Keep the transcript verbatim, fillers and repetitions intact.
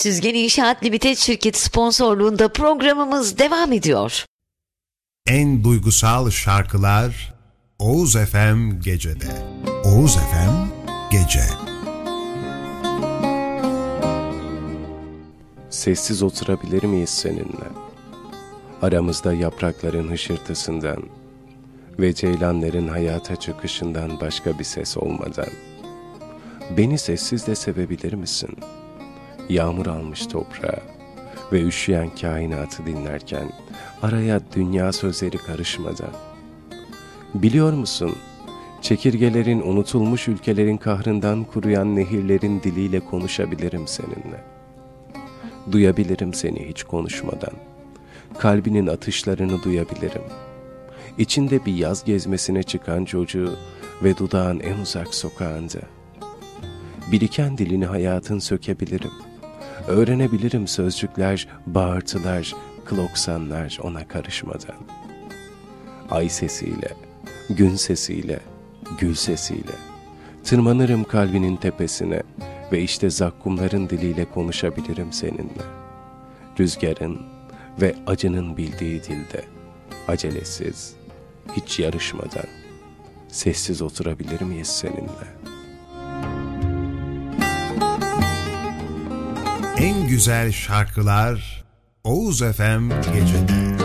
Süzgen İnşaat Limited şirketi sponsorluğunda programımız devam ediyor. En duygusal şarkılar Oğuz F M Gece'de. Oğuz F M Gece. Sessiz oturabilir miyiz seninle? Aramızda yaprakların hışırtısından ve ceylanların hayata çıkışından başka bir ses olmadan. Beni sessiz de sevebilir misin? Yağmur almış toprağa ve üşüyen kainatı dinlerken araya dünya sözleri karışmadan. Biliyor musun, çekirgelerin unutulmuş ülkelerin kahrından kuruyan nehirlerin diliyle konuşabilirim seninle. Duyabilirim seni hiç konuşmadan. Kalbinin atışlarını duyabilirim. İçinde bir yaz gezmesine çıkan çocuğu ve dudağın en uzak sokağında. Biriken dilini hayatın sökebilirim. Öğrenebilirim sözcükler, bağırtılar, kloksanlar ona karışmadan. Ay sesiyle, gün sesiyle, gül sesiyle tırmanırım kalbinin tepesine ve işte zakkumların diliyle konuşabilirim seninle. Rüzgarın ve acının bildiği dilde, acelesiz, hiç yarışmadan, sessiz oturabilir miyiz seninle? En güzel şarkılar Oğuz F M Gece'de.